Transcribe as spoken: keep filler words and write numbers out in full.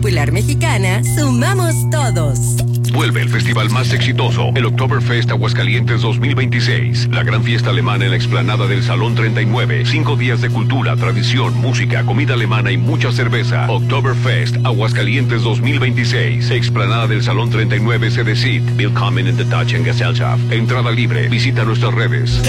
Popular Mexicana, sumamos todos. Vuelve el festival más exitoso, el Oktoberfest Aguascalientes dos mil veintiséis. La gran fiesta alemana en la explanada del Salón treinta y nueve. Cinco días de cultura, tradición, música, comida alemana y mucha cerveza. Oktoberfest Aguascalientes dos mil veintiséis. Explanada del Salón treinta y nueve, C D C I T. Willkommen in the Deutschen Gesellschaft. Entrada libre. Visita nuestras redes.